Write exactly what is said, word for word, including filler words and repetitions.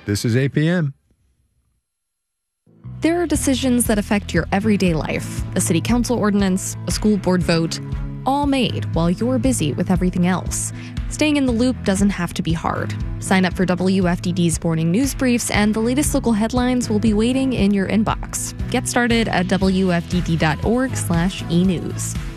This is A P M. There are decisions that affect your everyday life. A city council ordinance, a school board vote, all made while you're busy with everything else. Staying in the loop doesn't have to be hard. Sign up for W F D D's morning news briefs, and the latest local headlines will be waiting in your inbox. Get started at W F D D dot org slash e news.